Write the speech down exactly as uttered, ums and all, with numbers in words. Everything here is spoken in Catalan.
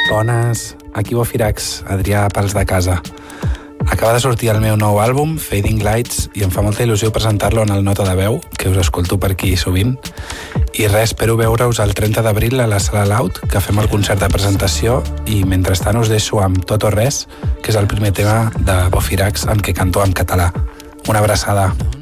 Bones, aquí Bofirax, Adrià Pals de Casa. Acaba de sortir el meu nou àlbum, Fading Lights, i em fa molta il·lusió presentar-lo en el Nota de Veu, que us escolto per aquí sovint. I res, espero veure-us el trenta d'abril a la Sala Laut, que fem el concert de presentació, i mentrestant us deixo amb Tot o Res, que és el primer tema de Bofirax en què canto en català. Una abraçada.